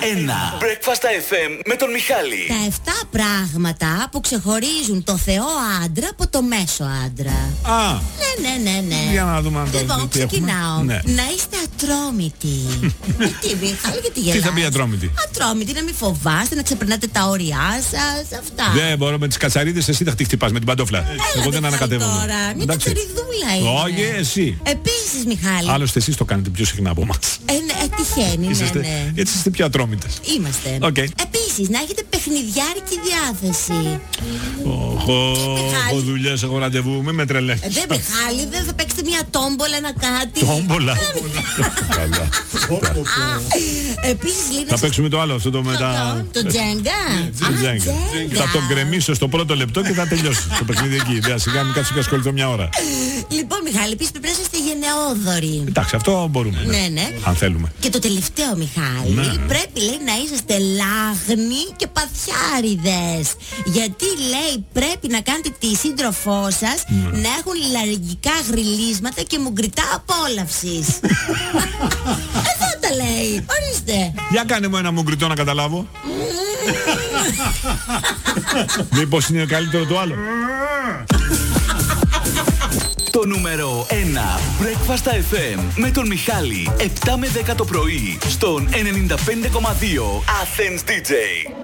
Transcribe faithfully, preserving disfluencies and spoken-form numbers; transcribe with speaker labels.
Speaker 1: ένα. Breakfast εφ εμ με τον Μιχάλη.
Speaker 2: Τα εφτά πράγματα που ξεχωρίζουν το θεό άντρα από το μέσο άντρα.
Speaker 3: Α.
Speaker 2: Ναι, ναι, ναι, ναι.
Speaker 3: Για να δούμε αν το
Speaker 2: Λοιπόν, ξεκινάω.
Speaker 3: Ναι.
Speaker 2: Να είστε ατρόμητοι. Τι, Μιχάλη, γιατί γελάς?
Speaker 3: Τι θα πει ατρόμητη?
Speaker 2: Ατρόμητοι, να μην φοβάστε, να ξεπερνάτε τα όρια σας. Αυτά.
Speaker 3: Δεν μπορώ με τις κατσαρίδες, εσύ θα τη χτυπάς με την παντόφλα.
Speaker 2: Έλα,
Speaker 3: Εγώ δεν ανακατεύομαι.
Speaker 2: Τώρα, μια κατσαριδούλα είναι.
Speaker 3: Όχι, εσύ.
Speaker 2: Επίσης, Μιχάλη.
Speaker 3: Άλλωστε, εσείς το κάνετε πιο συχνά από εμάς.
Speaker 2: Ε, ναι, ε, τυχαίνει,
Speaker 3: Είσαστε,
Speaker 2: ναι, ναι.
Speaker 3: έτσι είστε πιο ατρόμητες.
Speaker 2: Είμαστε.
Speaker 3: Okay.
Speaker 2: Επίσης, να έχετε παιχνιδιάρικη διάθεση.
Speaker 3: Έχω, έχω δουλειές, έχω ραντεβού, μην με τρελαίνεις.
Speaker 2: Ε, δεν, Μιχάλη, δεν θα παίξετε μια τόμπολα, ένα κάτι?
Speaker 3: Τόμπολα. Καλά.
Speaker 2: Επίσης, λέει,
Speaker 3: θα παίξουμε το άλλο, αυτό το μετά.
Speaker 2: Το τζέγκα.
Speaker 3: Θα τον γκρεμίσω στο πρώτο λεπτό και θα τελειώσει το παιχνίδι εκεί. Δεν σιγά μην κάτσω και ασχοληθώ μια ώρα.
Speaker 2: Λοιπόν, Μιχάλη, επίσης πρέπει να είστε γενναιόδοροι.
Speaker 3: Εντάξει, αυτό μπορούμε.
Speaker 2: Ναι, ναι.
Speaker 3: Αν θέλουμε.
Speaker 2: Και το τελευταίο, Μιχάλη, ναι, ναι. πρέπει, λέει, να είσαστε λάγνοι και παθιάριδες. Γιατί, λέει, πρέπει να κάνετε τη σύντροφό σας ναι. να έχουν λαρυγγικά γριλίσματα και μουγκριτά απόλαυσης. Εδώ τα λέει. Ορίστε.
Speaker 3: Για κάνε μου ένα μουγκριτό να καταλάβω. Μήπως είναι καλύτερο το άλλο?
Speaker 1: Το νούμερο ένα Breakfast εφ εμ με τον Μιχάλη, επτά με δέκα το πρωί στον ενενήντα πέντε κόμμα δύο Athens ντι τζέι.